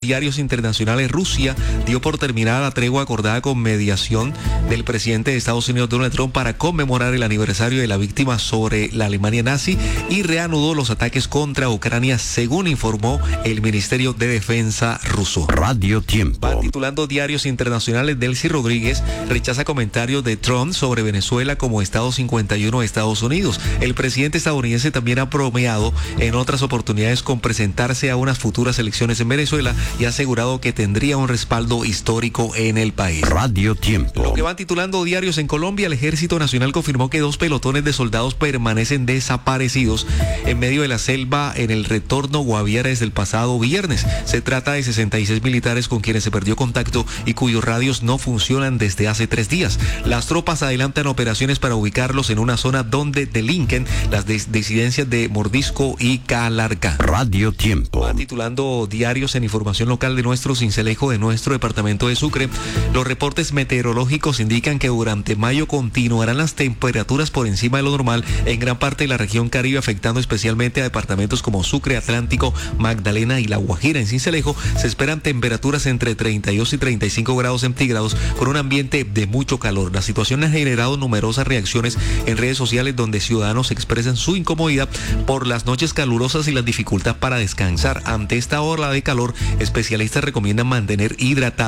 diarios internacionales, Rusia dio por terminada la tregua acordada con mediación del presidente de Estados Unidos, Donald Trump, para conmemorar el aniversario de la víctima sobre la Alemania nazi y reanudó los ataques contra Ucrania, según informó el Ministerio de Defensa ruso. Radio Tiempo. Va titulando diarios internacionales, Delcy Rodríguez rechaza comentarios de Trump sobre Venezuela como Estado 51 de Estados Unidos. El presidente estadounidense también ha bromeado en otras oportunidades con presentarse a unas futuras elecciones en Venezuela y ha asegurado que tendría un respaldo histórico en el país. Radio Tiempo. Lo que van titulando diarios en Colombia, el Ejército Nacional confirmó que 2 pelotones de soldados permanecen desaparecidos en medio de la selva en el retorno Guaviare desde el pasado viernes. Se trata de 66 militares con quienes se perdió contacto y cuyos radios no funcionan desde hace 3 días. Las tropas adelantan operaciones para ubicarlos en una zona donde delinquen las disidencias de Mordisco y Calarcá. Radio Tiempo. Van titulando diarios en información local de nuestro Sincelejo, de nuestro departamento de Sucre. Los reportes meteorológicos indican que durante mayo continuarán las temperaturas por encima de lo normal en gran parte de la región Caribe, afectando especialmente a departamentos como Sucre, Atlántico, Magdalena y La Guajira. En Sincelejo se esperan temperaturas entre 32 y 35 grados centígrados con un ambiente de mucho calor. La situación ha generado numerosas reacciones en redes sociales donde ciudadanos expresan su incomodidad por las noches calurosas y la dificultad para descansar. Ante esta ola de calor, especialistas recomiendan mantenerse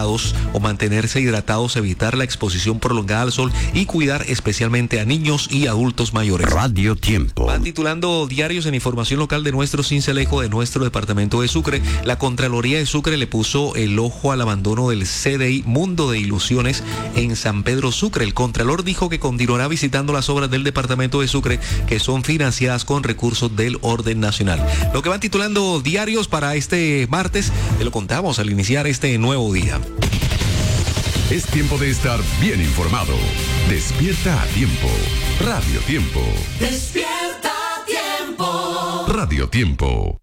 hidratados, evitar la exposición prolongada al sol y cuidar especialmente a niños y adultos mayores. Radio Tiempo. Van titulando diarios en información local de nuestro Sincelejo, de nuestro departamento de Sucre. La Contraloría de Sucre le puso el ojo al abandono del CDI Mundo de Ilusiones en San Pedro Sucre. El Contralor dijo que continuará visitando las obras del departamento de Sucre que son financiadas con recursos del orden nacional. Lo que van titulando diarios para este martes, te lo contamos al iniciar este nuevo día. Es tiempo de estar bien informado. Despierta a tiempo. Radio Tiempo. Despierta a tiempo. Radio Tiempo.